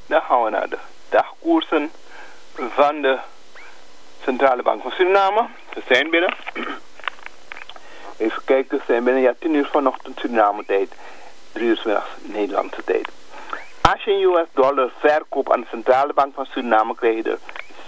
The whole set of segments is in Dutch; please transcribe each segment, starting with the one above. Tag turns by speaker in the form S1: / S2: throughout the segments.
S1: Dan gaan we naar de dagkoersen van de Centrale Bank van Suriname. Ze zijn binnen. Even kijken, ze zijn binnen. Ja, 10 uur vanochtend Suriname tijd. 3 uur 's middags Nederlandse tijd. Als je een US dollar verkoopt aan de Centrale Bank van Suriname, krijg je er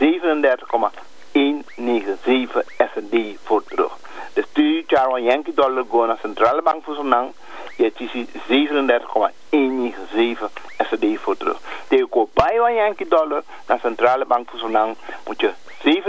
S1: 37,197 SND voor terug. Dus stuur je een Yankee dollar gewoon naar de Centrale Bank van Suriname, je ziet 37,197 SND voor terug. Tegen bij een Yankee dollar naar de Centrale Bank van Suriname moet je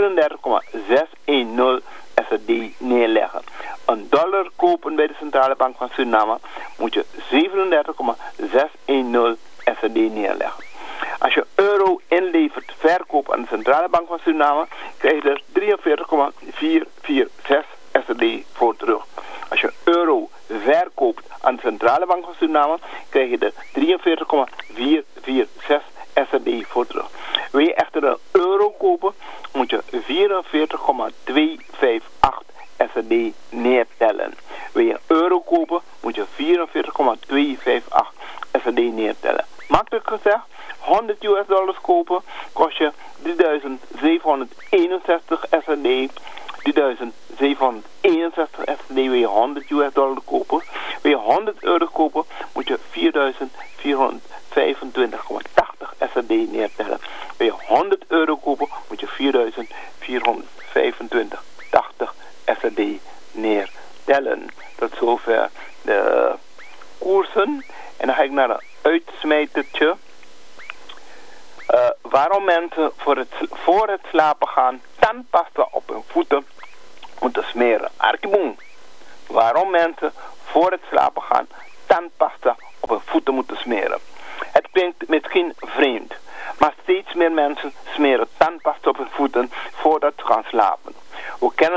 S1: 37,610 SND neerleggen. Een dollar kopen bij de Centrale Bank van Suriname moet je 37,610 SND neerleggen. Als je euro inlevert verkoop aan de Centrale Bank van Suriname, krijg je er 43,446 SND voor terug. Als je euro verkoopt aan de Centrale Bank van Suriname, krijg je er 43,446 SND voor terug. Wil je echter een euro kopen, moet je 44,258 SND neertellen. Wil je een euro kopen, moet je 44,258 SND neertellen. Makkelijk gezegd, 100 US dollars kopen kost je 3761 SND. 3761 SND wil je 100 US dollar kopen. Wil je 100 euro kopen, moet je 4425,80 SND neertellen. Wil je 100 euro kopen, moet je 4425,80 SND neertellen. Tot zover de koersen. En dan ga ik naar een uitsmijtertje. Waarom mensen voor het slapen gaan tandpasta op hun voeten moeten smeren. Arkiboom. Waarom mensen voor het slapen gaan tandpasta op hun voeten moeten smeren. Het klinkt misschien vreemd, maar steeds meer mensen smeren tandpasta op hun voeten voordat ze gaan slapen. We kennen